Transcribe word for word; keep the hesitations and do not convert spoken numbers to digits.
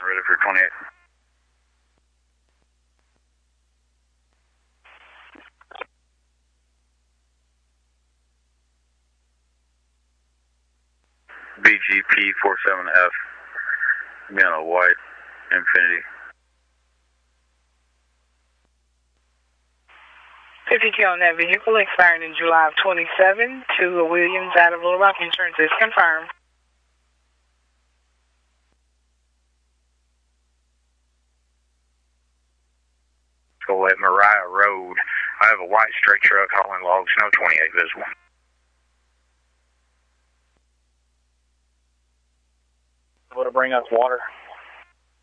ready for twenty-eight. B G P forty-seven F, be on a white Infinity. fifty K on that vehicle, expiring in July of twenty-seven, to Williams out of Little Rock. Insurance is confirmed. Go at Mariah Road. I have a white straight truck hauling logs, no twenty-eight visible. Able to bring us water.